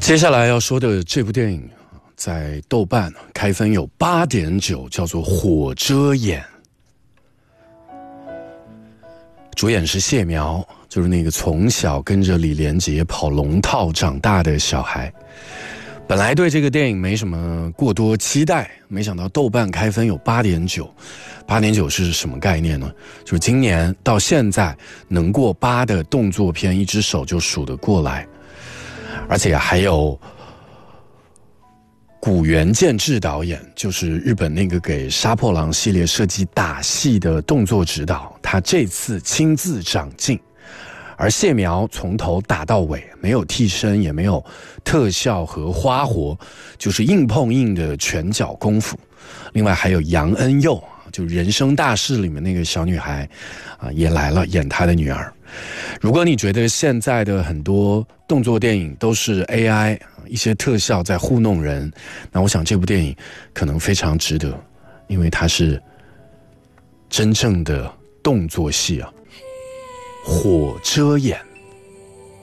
接下来要说的这部电影在豆瓣开分有 8.9， 叫做《火遮眼》，主演是谢苗，就是那个从小跟着李连杰跑龙套长大的小孩。本来对这个电影没什么过多期待，没想到豆瓣开分有 8.9。 8.9 是什么概念呢？就是今年到现在能过8的动作片一只手就数得过来，而且还有古原健治导演，就是日本那个给杀破狼系列设计打戏的动作指导，他这次亲自掌镜。而谢苗从头打到尾，没有替身，也没有特效和花活，就是硬碰硬的拳脚功夫。另外还有杨恩佑，就人生大事里面那个小女孩也来了，演她的女儿。如果你觉得现在的很多动作电影都是 AI 一些特效在糊弄人，那我想这部电影可能非常值得，因为它是真正的动作戏啊。火遮眼。